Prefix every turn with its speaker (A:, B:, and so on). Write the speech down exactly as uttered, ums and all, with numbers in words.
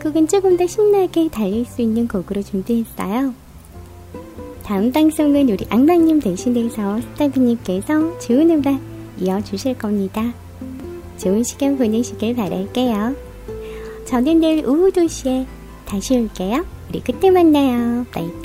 A: 곡은 조금 더 신나게 달릴 수 있는 곡으로 준비했어요. 다음 방송은 우리 악마님 대신해서 스타비님께서 좋은 음악 이어주실 겁니다. 좋은 시간 보내시길 바랄게요. 저는 내일 오후 두 시에 다시 올게요. 우리 그때 만나요. 바이바이.